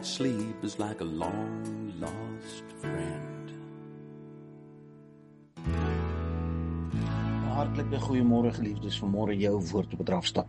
Sleep is like a long lost friend. Hartlik goeiemôre geliefdes, vanmôre jou woord op bedrafstap.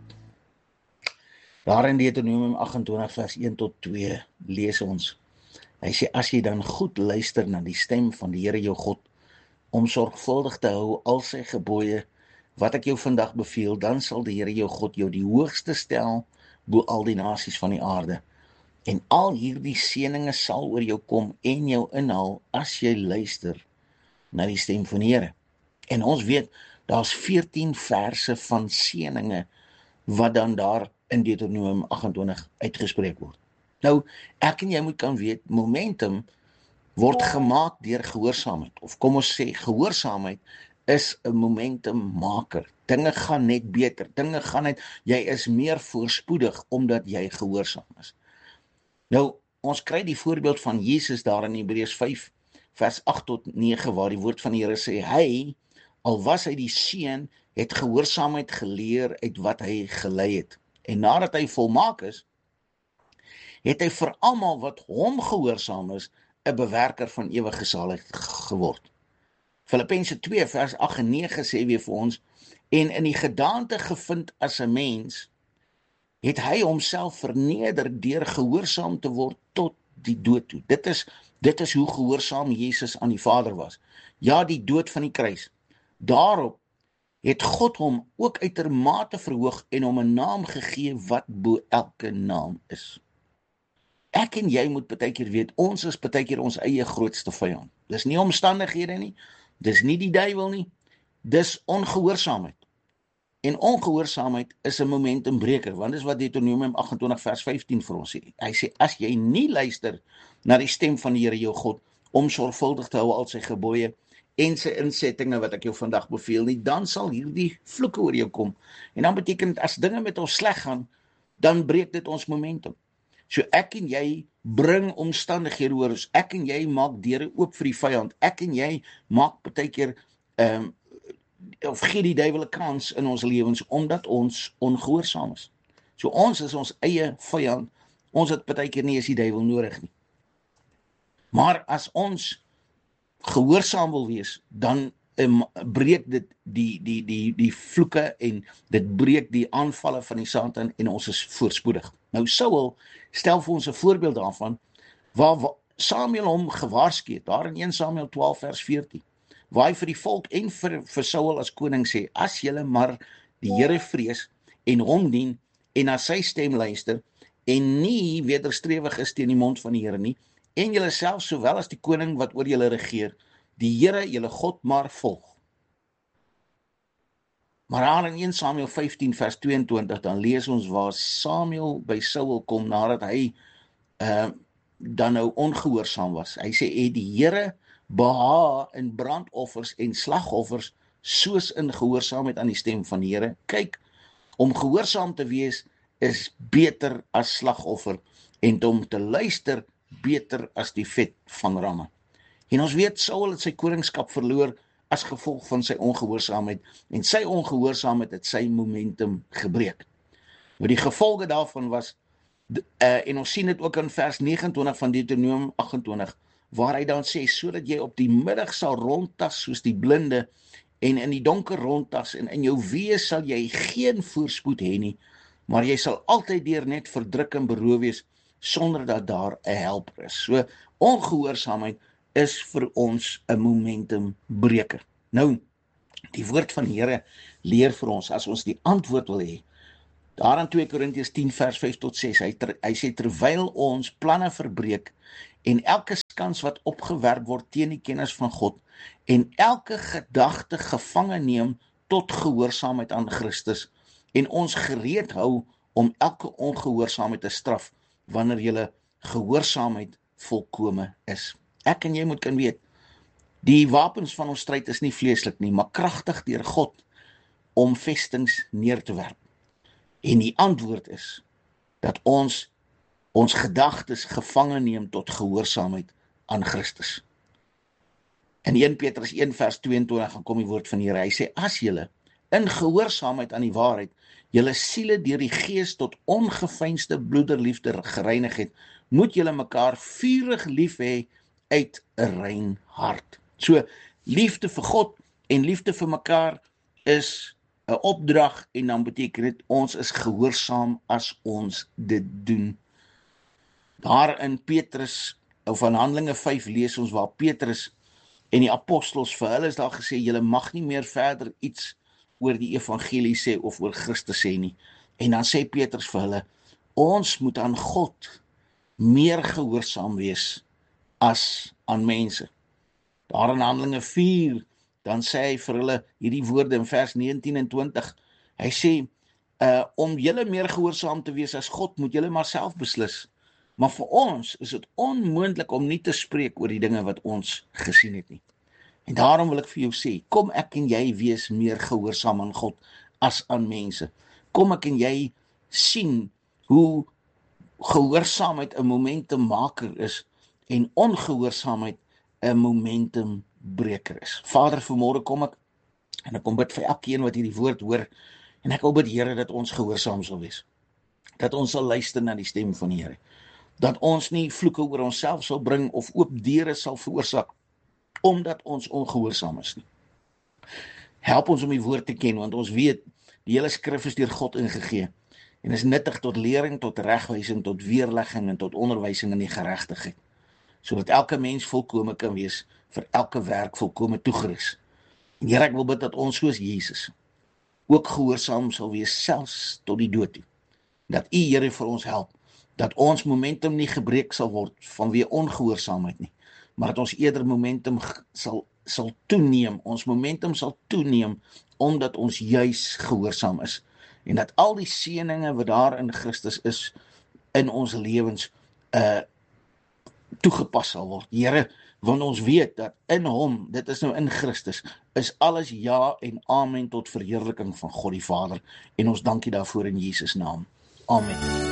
Daar in Deuteronomium 28 vers 1 tot 2 lees ons. Hy sê, as jy dan goed luister na die stem van die Here jou God, om sorgvuldig te hou al sy gebooie, wat ek jou vandag beveel, dan sal die Here jou God jou die hoogste stel bo al die nasies van die aarde. En al hierdie seëninge sal oor jou kom en jou inhaal as jy luister na die stem van die Here. En ons weet, daar's 14 verse van seëninge wat dan daar in Deuteronomium 28 uitgespreek word. Nou, ek en jy moet kan weet, momentum word gemaak deur gehoorsaamheid. Of kom ons sê, gehoorsaamheid is 'n momentummaker. Dinge gaan net beter. Dinge gaan net, jy is meer voorspoedig omdat jy gehoorsaam is. Nou, ons kry die voorbeeld van Jesus daar in Hebreërs 5, vers 8 tot 9, waar die woord van die Here sê, hy, al was hy die seun, het gehoorsaamheid geleer uit wat hy gelei het. En nadat hy volmaak is, het hy vir almal wat hom gehoorsaam is, 'n bewerker van ewige saligheid geword. Filippense 2 vers 8 en 9 sê weer vir ons, en in die gedaante gevind as 'n mens, het hy homself verneder deur gehoorsaam te word tot die dood toe. Dit is hoe gehoorsaam Jesus aan die Vader was. Ja, die dood van die kruis. Daarop het God hom ook uitermate verhoog en hom 'n naam gegee wat bo elke naam is. Ek en jy moet partykeer weet, ons is partykeer ons eie grootste vyand. Dis nie omstandighede nie, dis nie die duiwel nie, dis ongehoorsaamheid. En ongehoorsaamheid is 'n momentumbreker, want dis wat Deuteronomium 28 vers 15 vir ons sê. Hy sê, as jy nie luister na die stem van die Here jou God, om sorgvuldig te hou al sy gebooie en sy insettinge wat ek jou vandag beveel nie, dan sal hierdie vloeke oor jou kom. En dan beteken dit, as dinge met ons sleg gaan, dan breek dit ons momentum. So ek en jy bring omstandighede oor ons, ek en jy maak deure oop vir die vyand, ek en jy maak partykeer of gee die duiwel 'n kans in ons lewens, omdat ons ongehoorsaam is. So ons is ons eie vyand, ons het partykeer nie eens die duiwel nodig nie. Maar as ons gehoorsaam wil wees, dan breek dit die vloeke en dit breek die aanvalle van die Satan en ons is voorspoedig. Nou Saul stel vir ons 'n voorbeeld daarvan, waar Samuel hom gewaarsku het, daar in 1 Samuel 12 vers 14, waar hy vir die volk en vir Saul as koning sê, as julle maar die Here vrees en hom dien en na sy stem luister en nie wederstrewig is teen die mond van die Here nie, en julle self sowel as die koning wat oor julle regeer, die Here julle God maar volg. Maar daar in 1 Samuel 15 vers 22, dan lees ons waar Samuel by Saul kom, nadat hy dan nou ongehoorsaam was. Hy sê, die Here behaag in brandoffers en slagoffers, soos in gehoorsaamheid aan die stem van die Here. Kyk, om gehoorsaam te wees is beter as slagoffer, en om te luister beter as die vet van ramme. En ons weet, Saul het sy koningskap verloor as gevolg van sy ongehoorsaamheid, en sy ongehoorsaamheid het sy momentum gebreek. Nou die gevolge daarvan was, en ons sien dit ook in vers 29 van Deuteronomium 28, waar hy dan sê, sodat jy op die middag sal rondtas soos die blinde, en in die donker rondtas, en in jou weë sal jy geen voorspoed hê nie, maar jy sal altyd deur net verdruk en beroof wees, sonder dat daar 'n helper is. So, ongehoorsaamheid is vir ons 'n momentumbreker. Nou, die woord van die Here leer vir ons, as ons die antwoord wil hê, daar in 2 Korintiërs 10 vers 5 tot 6, hy sê, terwyl ons planne verbreek, en elke skans wat opgewerp word teen die kennis van God, en elke gedagte gevange neem tot gehoorsaamheid aan Christus, en ons gereed hou om elke ongehoorsaamheid te straf, wanneer julle gehoorsaamheid volkome is. Ek en jy moet kan weet, die wapens van ons stryd is nie vleeslik nie, maar kragtig deur God, om vestings neer te werp. En die antwoord is, dat ons gedagtes gevange neem tot gehoorsaamheid aan Christus. In 1 Petrus 1 vers 22 gaan kom die woord van die Here. Hy sê, as julle in gehoorsaamheid aan die waarheid julle siele deur die Gees tot ongeveinsde broederliefde gereinig het, moet julle mekaar vurig lief hê uit 'n rein hart. So, liefde vir God en liefde vir mekaar is 'n opdrag en dan beteken dit ons is gehoorsaam as ons dit doen. Daar in Petrus, of van Handelinge 5 lees ons waar Petrus en die apostels vir hulle is daar gesê, julle mag nie meer verder iets oor die evangelie sê of oor Christus sê nie. En dan sê Petrus vir hulle, ons moet aan God meer gehoorsaam wees as aan mense. Daar in Handelinge 4, dan sê hy vir hulle hierdie woorde in vers 19 en 20. Hy sê, om julle meer gehoorsaam te wees as God, moet julle maar self beslis. Maar vir ons is dit onmoontlik om nie te spreek oor die dinge wat ons gesien het nie. En daarom wil ek vir jou sê, kom ek en jy wees meer gehoorsaam aan God as aan mense. Kom ek en jy sien hoe gehoorsaamheid 'n momentummaker is en ongehoorsaamheid 'n momentumbreker is. Vader, vanmôre kom ek en ek kom bid vir elkeen wat hierdie woord hoor en ek wil bid, Here, dat ons gehoorsaam sal wees. Dat ons sal luister na die stem van die Here. Dat ons nie vloeke oor onsself sal bring of oop deure sal veroorsaak omdat ons ongehoorsaam is nie. Help ons om die woord te ken, want ons weet die hele skrif is deur God ingegee en is nuttig tot lering, tot regwysing, tot weerlegging en tot onderwysing in die geregtigheid, sodat elke mens volkome kan wees, vir elke werk volkome toegerus. En Here, ek wil bid dat ons soos Jesus ook gehoorsaam sal wees selfs tot die dood toe. Dat U, Here, vir ons help, dat ons momentum nie gebreek sal word vanweë ongehoorsaamheid nie, maar dat ons eerder momentum sal toeneem, ons momentum sal toeneem, omdat ons juis gehoorsaam is, en dat al die seëninge wat daar in Christus is, in ons lewens, toegepas sal word. Here, want ons weet dat in Hom, dit is nou in Christus, is alles ja en amen tot verheerliking van God die Vader, en ons dank U daarvoor in Jesus naam. Amen.